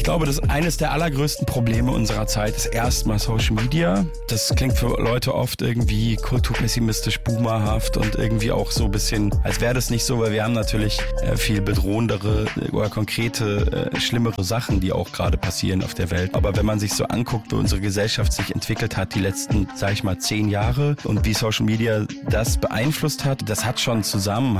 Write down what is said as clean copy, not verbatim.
Ich glaube, dass eines der allergrößten Probleme unserer Zeit ist erstmal Social Media. Das klingt für Leute oft irgendwie kulturpessimistisch, boomerhaft und irgendwie auch so ein bisschen, als wäre das nicht so, weil wir haben natürlich viel bedrohendere oder konkrete, schlimmere Sachen, die auch gerade passieren auf der Welt. Aber wenn man sich so anguckt, wie unsere Gesellschaft sich entwickelt hat, die letzten, sag ich mal, 10 Jahre und wie Social Media das beeinflusst hat, das hat schon einen Zusammenhang